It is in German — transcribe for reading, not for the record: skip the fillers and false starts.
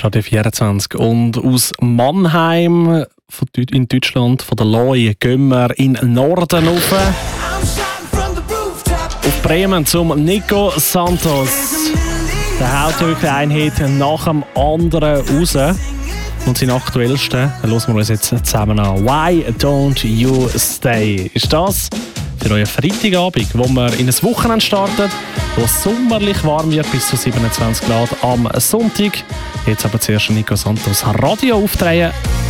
ist Radio 24. Und aus Mannheim in Deutschland, von der Loi, gehen wir in den Norden rauf. Auf Bremen zum Nico Santos. Der haut wirklich ein Hit nach dem anderen raus. Und sein aktuellsten, den hören wir uns jetzt zusammen an. Why Don't You Stay? Ist das für euren Freitagabend, wo wir in ein Wochenende starten, wo es sommerlich warm wird, bis zu 27 Grad am Sonntag. Jetzt aber zuerst Nico Santos Radio aufdrehen.